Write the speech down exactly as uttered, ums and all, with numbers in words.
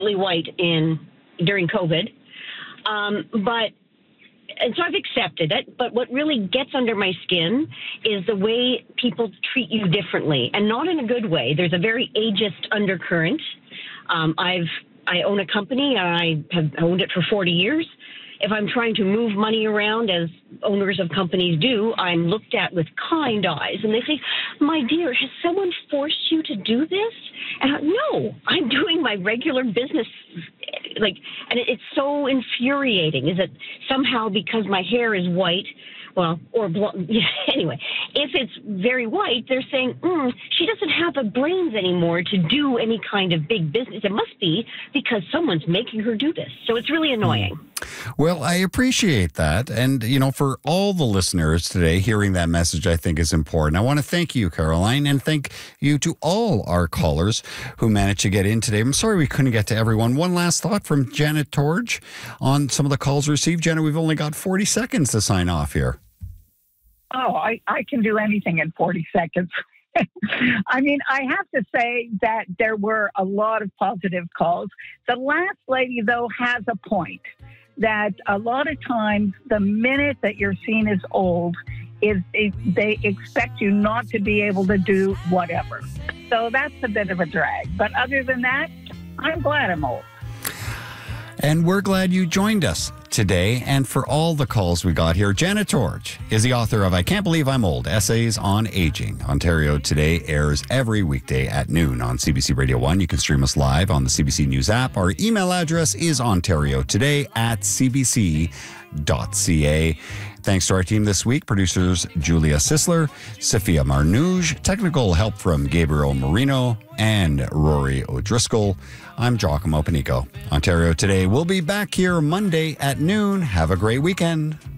white in during COVID. Um, but and so I've accepted it. But what really gets under my skin is the way people treat you differently, and not in a good way. There's a very ageist undercurrent. Um, I've I own a company. I have owned it for forty years. If I'm trying to move money around, as owners of companies do, I'm looked at with kind eyes. And they say, my dear, has someone forced you to do this? And I, no, I'm doing my regular business. Like, and it, it's so infuriating. Is that somehow because my hair is white, well, or blonde, yeah, anyway, if it's very white, they're saying, mm, she doesn't have the brains anymore to do any kind of big business. It must be because someone's making her do this. So it's really annoying. Well, I appreciate that. And, you know, for all the listeners today, hearing that message, I think is important. I want to thank you, Caroline, and thank you to all our callers who managed to get in today. I'm sorry we couldn't get to everyone. One last thought from Janet Torge on some of the calls received. Janet, we've only got forty seconds to sign off here. Oh, I, I can do anything in forty seconds. I mean, I have to say that there were a lot of positive calls. The last lady, though, has a point that a lot of times the minute that you're seen as old is it, they expect you not to be able to do whatever. So that's a bit of a drag. But other than that, I'm glad I'm old. And we're glad you joined us today. And for all the calls we got here, Janet Torge is the author of I Can't Believe I'm Old, Essays on Aging. Ontario Today airs every weekday at noon on C B C Radio one. You can stream us live on the C B C News app. Our email address is ontario today at c b c dot c a. Thanks to our team this week, producers Julia Sisler, Sophia Marnouge, technical help from Gabriel Marino and Rory O'Driscoll. I'm Giacomo Panico. Ontario Today will be back here Monday at noon. Have a great weekend.